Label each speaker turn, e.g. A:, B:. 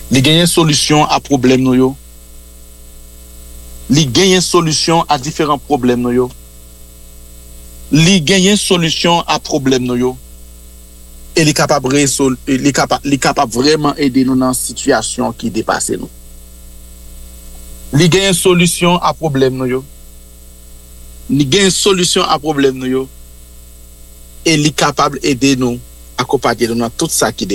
A: Li genyen solution à problème nou yo. Li genyen solution à différents problèmes nou yo. Li genyen solution à problème nou yo. Et li capable vraiment aider nous dans situation qui dépasse nous. Li genyen solution à problème nou yo. Li genyen solution à problème nou yo. Et li capable aider nous accompagner nous dans tout ça qui dépasse.